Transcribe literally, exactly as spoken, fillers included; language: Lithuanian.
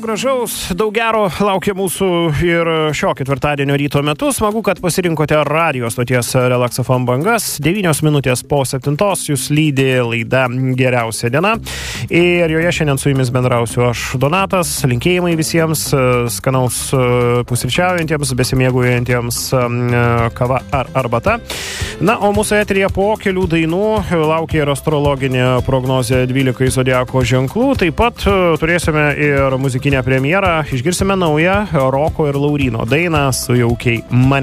gražaus, daug gero laukia mūsų ir šio ketvirtadienio ryto metu. Smagu, kad pasirinkote radio stoties Relax F M bangas. devynios minutės po septintos jūs lydi laida Geriausia diena. Ir joje šiandien su jumis bendrausiu aš, Donatas. Linkėjimai visiems, skanaus pusryčiaujantiems, besimėgaujantiems kava ar arbata. Na, o mūsų eteryje po kelių dainų laukia ir astrologinė prognozė dvylikai zodiako ženklų. Taip pat turėsime ir muzikinę premjerą. Išgirsime naują Roko ir Lauryno dainą Sujaukiai mane.